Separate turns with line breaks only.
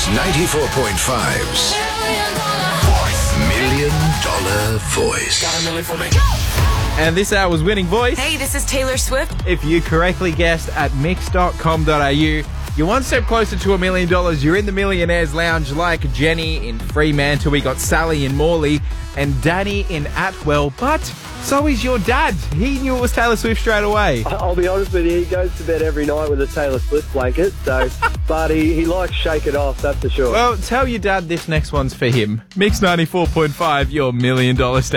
94.5's $1 Million Voice.
Got a million for me.
And this hour's winning voice.
Hey, this is Taylor Swift.
If you correctly guessed at mix.com.au, you're one step closer to $1 million. You're in the Millionaires Lounge like Jenny in Fremantle. We got Sally in Morley and Danny in Atwell. But so is your dad. He knew it was Taylor Swift straight away.
I'll be honest with you, he goes to bed every night with a Taylor Swift blanket, so but he likes Shake It Off, that's for sure.
Well, tell your dad this next one's for him. Mix 94.5, your $1 Million station.